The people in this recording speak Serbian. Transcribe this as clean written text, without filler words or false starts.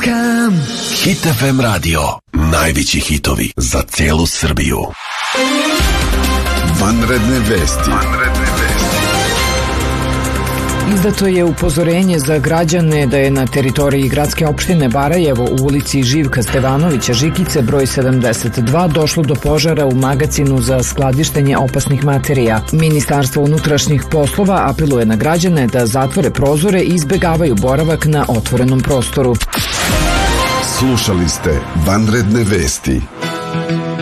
čekam. Hit FM radio, najveći hitovi za celu Srbiju. Vanredne vesti. Izdato je upozorenje za građane da je na teritoriji gradske opštine Barajevo u ulici Živka Stevanovića Žikice broj 72 došlo do požara u magacinu za skladištenje opasnih materija. Ministarstvo unutrašnjih poslova apeluje na građane da zatvore prozore i izbegavaju boravak na otvorenom prostoru. Slušali ste Vanredne vesti.